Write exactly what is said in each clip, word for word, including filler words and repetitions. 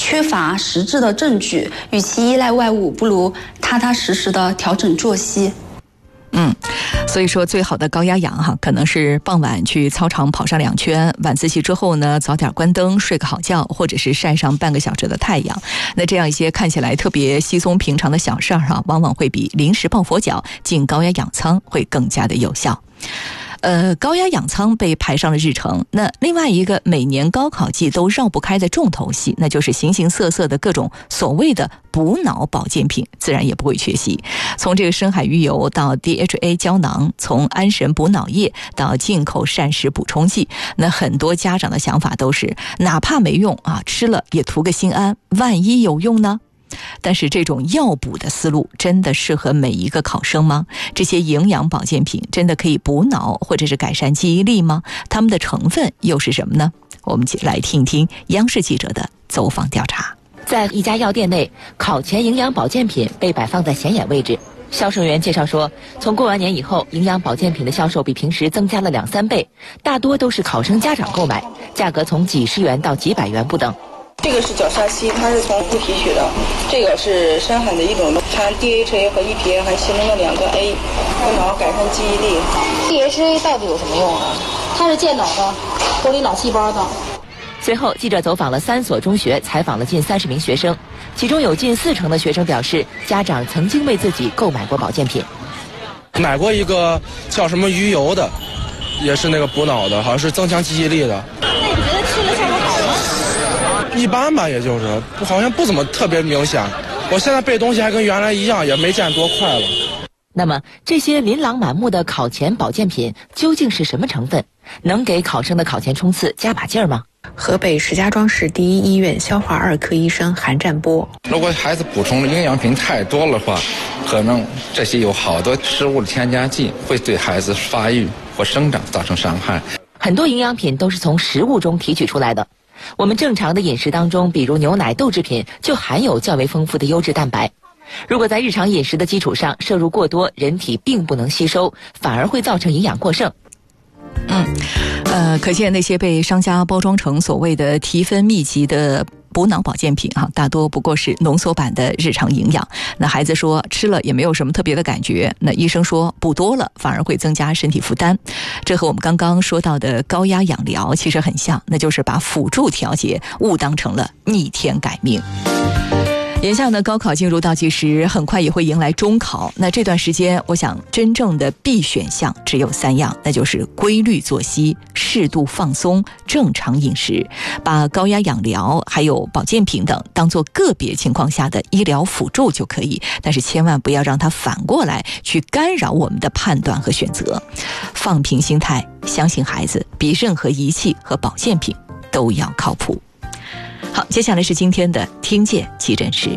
缺乏实质的证据，与其依赖外物，不如踏踏实实的调整作息。 嗯，所以说最好的高压氧哈，可能是傍晚去操场跑上两圈，晚自习之后呢，早点关灯，睡个好觉，或者是晒上半个小时的太阳。那这样一些看起来特别稀松平常的小事儿哈，往往会比临时抱佛脚进高压氧舱会更加的有效。呃，高压氧舱被排上了日程。那另外一个每年高考季都绕不开的重头戏，那就是形形色色的各种所谓的补脑保健品，自然也不会缺席。从这个深海鱼油到 D H A 胶囊，从安神补脑液到进口膳食补充剂，那很多家长的想法都是，哪怕没用啊，吃了也图个心安，万一有用呢？但是这种药补的思路真的适合每一个考生吗？这些营养保健品真的可以补脑或者是改善记忆力吗？它们的成分又是什么呢？我们来听一听央视记者的走访调查。 在一家药店内，考前营养保健品被摆放在显眼位置。销售员介绍说，从过完年以后，营养保健品的销售比平时增加了两三倍，大多都是考生家长购买，价格从几十元到几百元不等。 这个是角鲨烯，它是从猪蹄取的。这个是深海的一种，含 D H A 和 E P A 还其中的两个 A， 补脑改善记忆力。 D H A 到底有什么用啊？它是健脑的，活力脑细胞的。 随后，记者走访了三所中学，采访了近三十名学生，其中有近四成的学生表示，家长曾经为自己购买过保健品。 买过一个叫什么鱼油的，也是那个补脑的，好像是增强记忆力的。 那你觉得吃了效果好吗？ 一般吧，也就是不好像不怎么特别明显。我现在背东西还跟原来一样，也没见多快了。 那么这些琳琅满目的考前保健品究竟是什么成分？能给考生的考前冲刺加把劲儿吗？ 河北石家庄市第一医院消化二科医生韩占波： 如果孩子补充的营养品太多的话，可能这些有好多食物的添加剂会对孩子发育或生长造成伤害。 很多营养品都是从食物中提取出来的。我们正常的饮食当中，比如牛奶、豆制品，就含有较为丰富的优质蛋白。如果在日常饮食的基础上摄入过多，人体并不能吸收，反而会造成营养过剩。 嗯，呃，可见那些被商家包装成所谓的提分秘籍的补脑保健品啊，大多不过是浓缩版的日常营养。那孩子说吃了也没有什么特别的感觉，那医生说补多了反而会增加身体负担。这和我们刚刚说到的高压氧疗其实很像，那就是把辅助调节误当成了逆天改命。眼下呢，高考进入倒计时，很快也会迎来中考。那这段时间，我想真正的必选项只有三样，那就是规律作息、适度放松、正常饮食。把高压氧疗还有保健品等当作个别情况下的医疗辅助就可以，但是千万不要让它反过来去干扰我们的判断和选择。放平心态，相信孩子比任何仪器和保健品都要靠谱。好，接下来是今天的听见急诊室。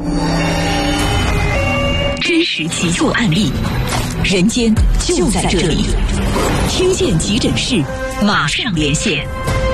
真实急救案例，人间就在这里。听见急诊室，马上连线。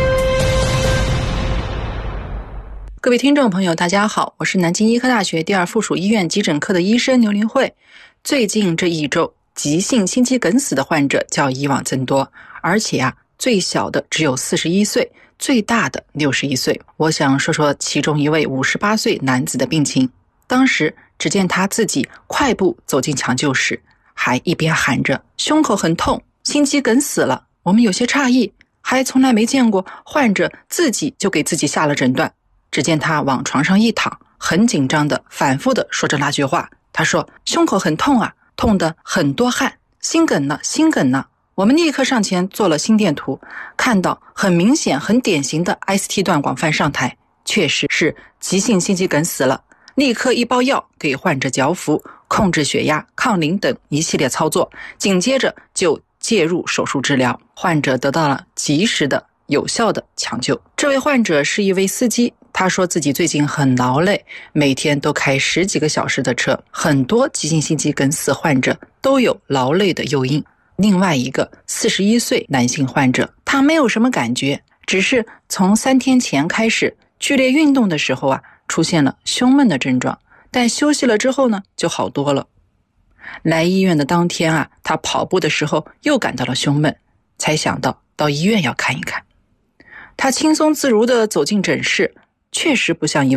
各位听众朋友大家好，我是南京医科大学第二附属医院急诊科的医生刘林慧。最近这一周，急性心肌梗死的患者较以往增多，而且啊，最小的只有四十一岁，最大的六十一岁。我想说说其中一位五十八岁男子的病情。当时只见他自己快步走进抢救室，还一边喊着胸口很痛，心肌梗死了。我们有些诧异，还从来没见过患者自己就给自己下了诊断。只见他往床上一躺，很紧张的反复的说着那句话。他说胸口很痛啊，痛得很多汗，心梗呢，心梗呢。我们立刻上前做了心电图，看到很明显很典型的 S T 段广泛上台，确实是急性心肌梗死了。立刻一包药给患者嚼服，控制血压、抗磷等一系列操作，紧接着就介入手术治疗，患者得到了及时的有效的抢救。这位患者是一位司机，他说自己最近很劳累，每天都开十几个小时的车。很多急性心肌梗死患者都有劳累的诱因。另外一个四十一岁男性患者，他没有什么感觉，只是从三天前开始剧烈运动的时候啊，出现了胸闷的症状，但休息了之后呢，就好多了。来医院的当天啊，他跑步的时候又感到了胸闷，才想到到医院要看一看。他轻松自如地走进诊室，确实不像一